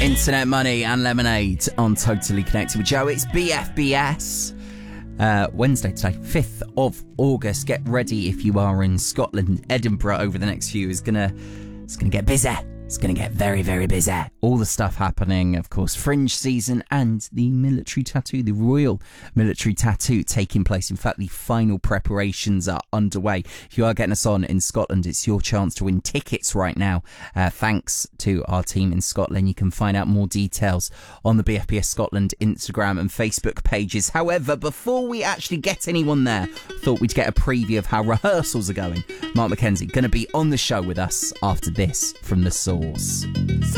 Internet Money and Lemonade on Totally Connected with Joe. It's BFBS. Wednesday today, 5th of August. Get ready if you are in Scotland. Edinburgh over the next few is gonna get busy. It's going to get very, very busy. All the stuff happening, of course, Fringe season and the military tattoo, the Royal Military Tattoo taking place. In fact, the final preparations are underway. If you are getting us on in Scotland, it's your chance to win tickets right now. Thanks to our team in Scotland. You can find out more details on the BFBS Scotland Instagram and Facebook pages. However, before we actually get anyone there, thought we'd get a preview of how rehearsals are going. Mark McKenzie going to be on the show with us after this from The Source.